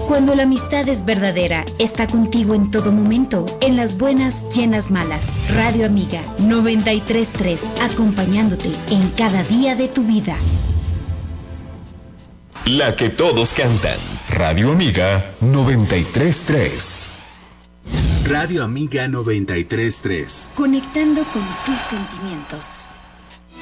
Cuando la amistad es verdadera, está contigo en todo momento, en las buenas y en las malas. Radio Amiga 93.3, acompañándote en cada día de tu vida. La que todos cantan. Radio Amiga 93.3. Radio Amiga 93.3. Conectando con tus sentimientos.